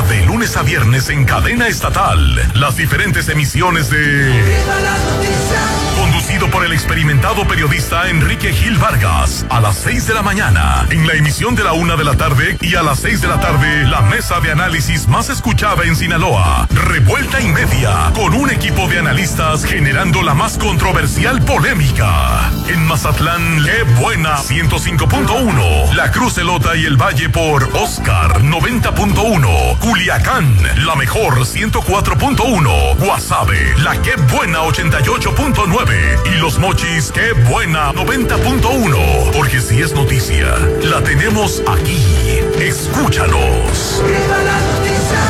De lunes a viernes en cadena estatal, las diferentes emisiones de... Conducido por el experimentado periodista Enrique Gil Vargas, a las 6 de la mañana, en la emisión de la 1 de la tarde y a las 6 de la tarde, la mesa de análisis más escuchada en Sinaloa, Revuelta y Media, con un equipo de analistas generando la más controversial polémica. En Mazatlán, qué buena 105.1, La Cruz, Elota y el Valle por Oscar 90.1, Culiacán, la mejor 104.1, Guasave, la qué buena 88.9 y Los Mochis, qué buena 90.1, porque si es noticia, la tenemos aquí. Escúchanos. ¡Viva la noticia!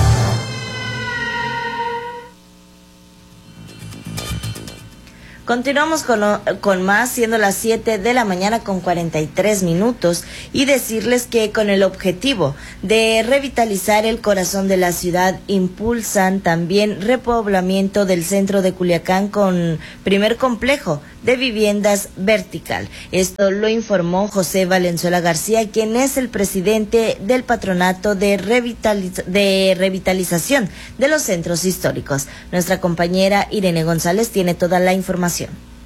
Continuamos con más, siendo las 7 de la mañana con 43 minutos, y decirles que con el objetivo de revitalizar el corazón de la ciudad, impulsan también repoblamiento del centro de Culiacán con primer complejo de viviendas vertical. Esto lo informó José Valenzuela García, quien es el presidente del Patronato de Revitalización de los Centros Históricos. Nuestra compañera Irene González tiene toda la información.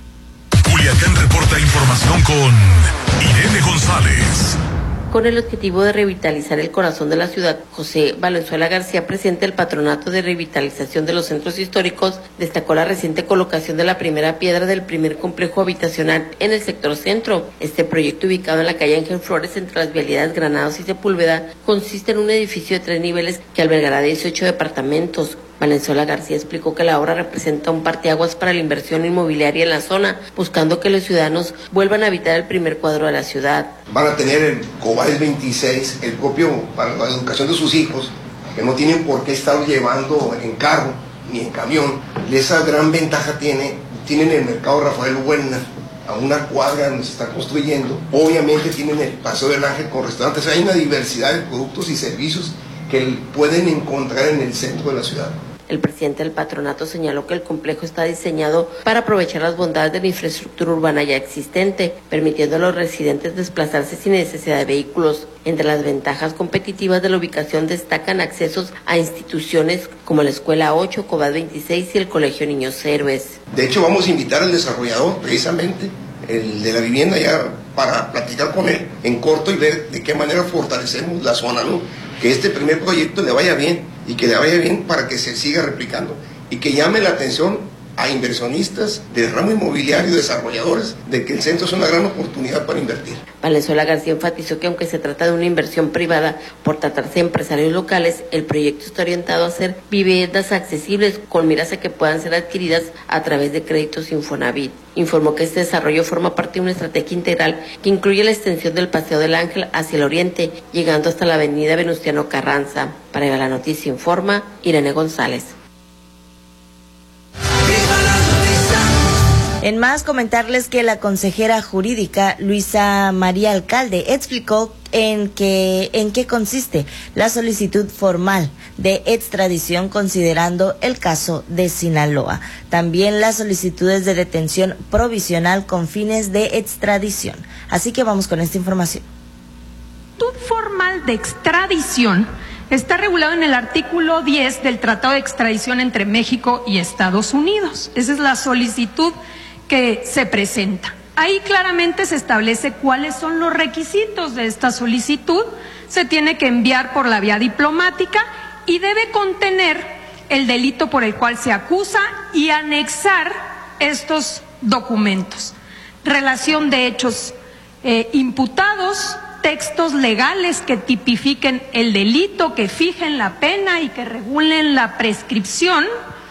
Culiacán reporta información con Irene González. Con el objetivo de revitalizar el corazón de la ciudad, José Valenzuela García, presidente del Patronato de Revitalización de los Centros Históricos, destacó la reciente colocación de la primera piedra del primer complejo habitacional en el sector centro. Este proyecto, ubicado en la calle Ángel Flores, entre las vialidades Granados y Sepúlveda, consiste en un edificio de 3 niveles que albergará 18 departamentos. Valenzuela García explicó que la obra representa un parteaguas para la inversión inmobiliaria en la zona, buscando que los ciudadanos vuelvan a habitar el primer cuadro de la ciudad. Van a tener el Cobal 26, el propio para la educación de sus hijos, que no tienen por qué estar llevando en carro ni en camión. Y esa gran ventaja tienen el mercado Rafael Buena, a una cuadra donde se está construyendo. Obviamente tienen el Paseo del Ángel con restaurantes. Hay una diversidad de productos y servicios que pueden encontrar en el centro de la ciudad. El presidente del patronato señaló que el complejo está diseñado para aprovechar las bondades de la infraestructura urbana ya existente, permitiendo a los residentes desplazarse sin necesidad de vehículos. Entre las ventajas competitivas de la ubicación destacan accesos a instituciones como la Escuela 8, Cobad 26 y el Colegio Niños Héroes. De hecho, vamos a invitar al desarrollador, precisamente, el de la vivienda, ya para platicar con él en corto y ver de qué manera fortalecemos la zona, ¿no? Que este primer proyecto le vaya bien y que le vaya bien para que se siga replicando y que llame la atención a inversionistas del ramo inmobiliario y desarrolladores de que el centro es una gran oportunidad para invertir. Valenzuela García enfatizó que aunque se trata de una inversión privada por tratarse de empresarios locales, el proyecto está orientado a hacer viviendas accesibles con miras a que puedan ser adquiridas a través de créditos Infonavit. Informó que este desarrollo forma parte de una estrategia integral que incluye la extensión del Paseo del Ángel hacia el oriente, llegando hasta la avenida Venustiano Carranza. Para la noticia informa Irene González. En más, comentarles que la consejera jurídica Luisa María Alcalde explicó en qué consiste la solicitud formal de extradición considerando el caso de Sinaloa. También las solicitudes de detención provisional con fines de extradición. Así que vamos con esta información. La solicitud formal de extradición está regulado en el artículo 10 del Tratado de Extradición entre México y Estados Unidos. Esa es la solicitud que se presenta. Ahí claramente se establece cuáles son los requisitos de esta solicitud. Se tiene que enviar por la vía diplomática y debe contener el delito por el cual se acusa y anexar estos documentos. Relación de hechos imputados, textos legales que tipifiquen el delito, que fijen la pena y que regulen la prescripción.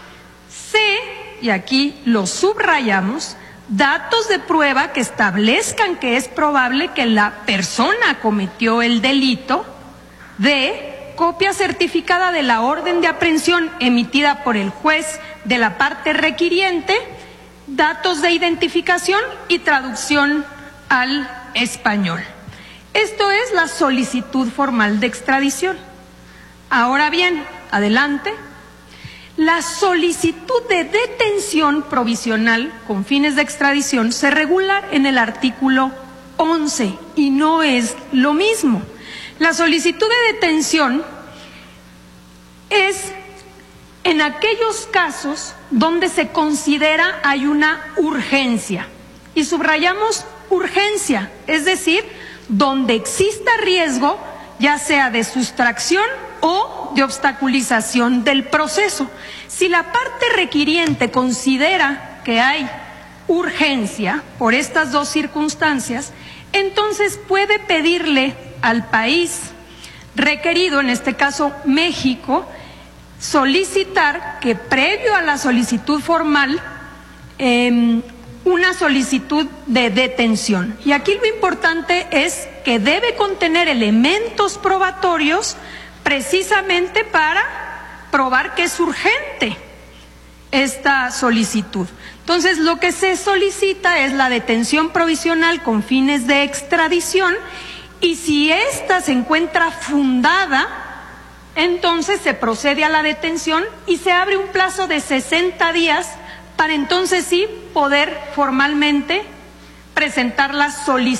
Y aquí lo subrayamos, datos de prueba que establezcan que es probable que la persona cometió el delito. Copia certificada de la orden de aprehensión emitida por el juez de la parte requiriente, datos de identificación y traducción al español. Esto es la solicitud formal de extradición. Ahora bien, adelante. La solicitud de detención provisional con fines de extradición se regula en el artículo 11 y no es lo mismo. La solicitud de detención es en aquellos casos donde se considera hay una urgencia. Y subrayamos urgencia, es decir, donde exista riesgo, ya sea de sustracción o de obstaculización del proceso. Si la parte requiriente considera que hay urgencia por estas dos circunstancias, entonces puede pedirle al país requerido, en este caso México, solicitar que previo a la solicitud formal, una solicitud de detención. Y aquí lo importante es que debe contener elementos probatorios precisamente para probar que es urgente esta solicitud. Entonces, lo que se solicita es la detención provisional con fines de extradición, y si ésta se encuentra fundada, entonces se procede a la detención y se abre un plazo de 60 días para entonces sí poder formalmente presentar la solicitud